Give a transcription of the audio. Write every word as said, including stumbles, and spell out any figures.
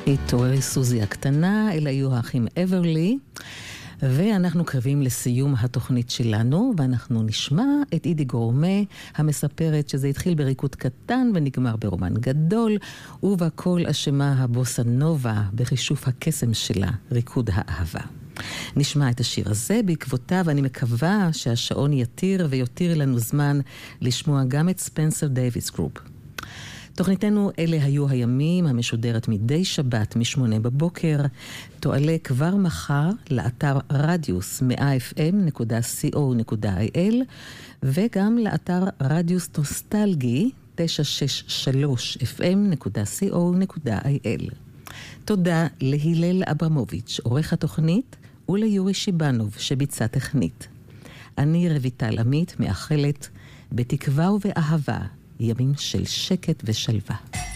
התעוררי סוזי הקטנה, אלה היו האחים אברלי, ואנחנו קרבים לסיום התוכנית שלנו, ואנחנו נשמע את אידי גורמה המספרת שזה התחיל בריקוד קטן ונגמר ברומן גדול, ובכל אשמה הבוסה נובה בחישוף הקסם שלה, ריקוד האהבה. נשמע את השיר הזה בעקבותיו, אני מקווה שהשעון יתיר ויותיר לנו זמן לשמוע גם את ספנסר דייוויס גרופ. תוכניתנו אלה היו הימים, המשודרת מדי שבת משמונה בבוקר, תועלה כבר מחר לאתר רדיוס מאה אף אם נקודה סי או נקודה איי אל וגם לאתר רדיוס נוסטלגי תשע שש שלוש אף אם נקודה סי או נקודה איי אל. תודה להילל אברמוביץ', עורך התוכנית, וליורי שיבנוב שביצע תכנית. אני רויטל עמית מאחלת בתקווה ובאהבה ימים של שקט ושלווה.